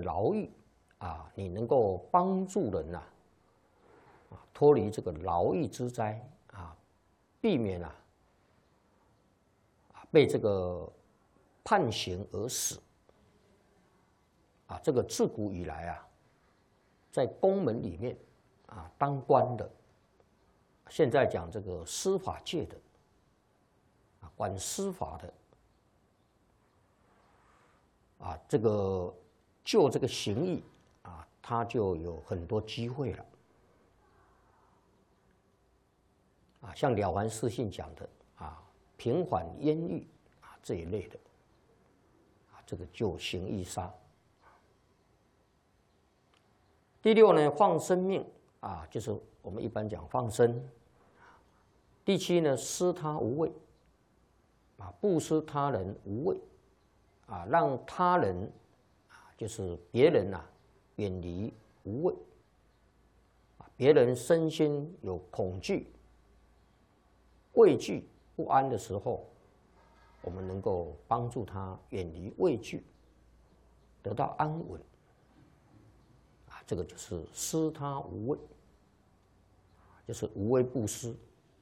牢狱啊，你能够帮助人呐脱离这个牢狱之灾啊，避免被这个判刑而死啊。这个自古以来啊，在宫门里面啊当官的，现在讲这个司法界的啊，管司法的啊，这个就这个刑役啊，他就有很多机会了啊，像《了凡四训》讲的啊，平缓冤狱啊这一类的啊，这个就刑役杀。第六呢，放生命啊，就是我们一般讲放生。第七呢，施他无畏啊，布施他人无畏啊，让他人啊，就是别人远离无畏啊，别人身心有恐惧、畏惧、不安的时候，我们能够帮助他远离畏惧，得到安稳。这个就是施他无畏，就是无畏布施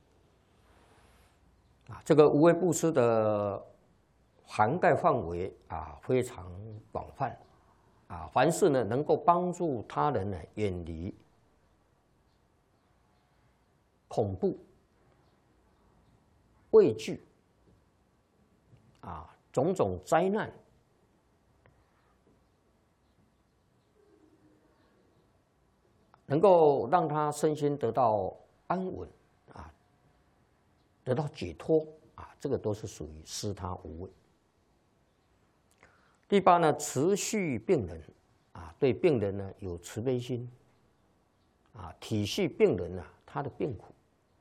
啊。这个无畏布施的涵盖范围啊非常广泛啊。凡是呢能够帮助他人呢远离恐怖、畏惧啊种种灾难。能够让他身心得到安稳啊，得到解脱啊，这个都是属于施他无畏。第八呢，慈恤病人啊，对病人呢有慈悲心啊，体恤病人他的病苦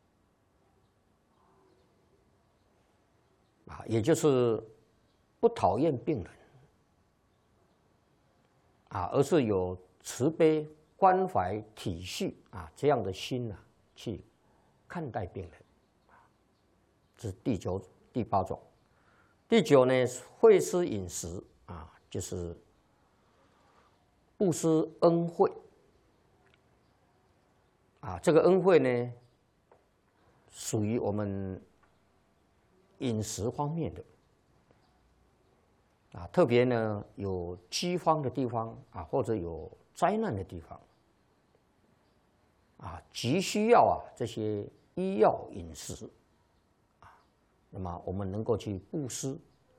啊，也就是不讨厌病人啊，而是有慈悲。关怀体恤啊，这样的心去看待病人，这是第八种。第九呢，惠施饮食啊，就是布施恩惠啊。这个恩惠呢，属于我们饮食方面的啊，特别呢有饥荒的地方啊，或者有灾难的地方。啊，急需要这些医药饮食啊，那么我们能够去布施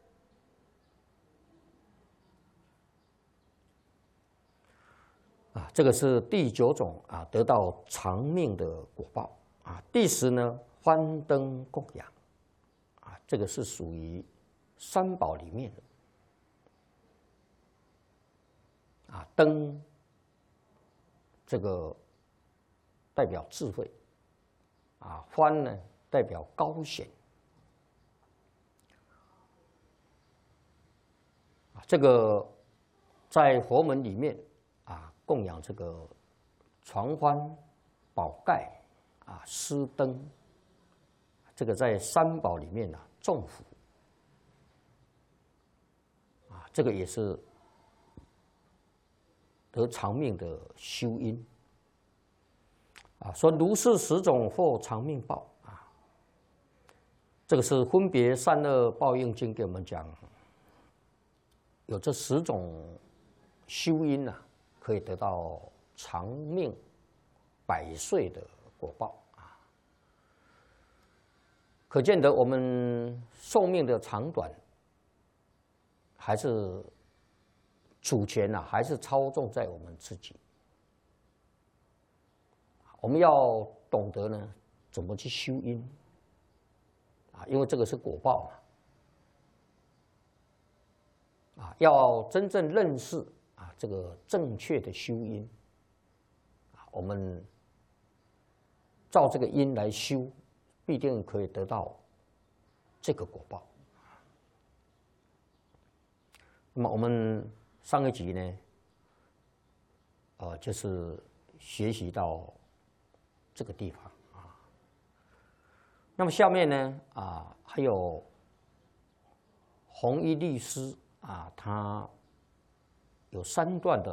啊，这个是第九种啊，得到长命的果报啊。第十呢，欢灯供养啊，这个是属于三宝里面的啊，灯这个。代表智慧，啊，欢呢代表高显，啊，这个在佛门里面啊供养这个传欢、宝盖啊、施灯，这个在三宝里面众福，啊，这个也是得长命的修因。啊，说如是10种获长命报啊，这个是分别善恶报应经给我们讲，有这10种修因可以得到长命100岁的果报啊。可见得我们寿命的长短，还是主权还是操纵在我们自己。我们要懂得呢，怎么去修因啊？因为这个是果报嘛，啊，要真正认识啊这个正确的修因啊，我们照这个因来修，必定可以得到这个果报。那么我们上一集呢，就是学习到这个地方啊。那么下面呢还有弘一律师啊，他有3段的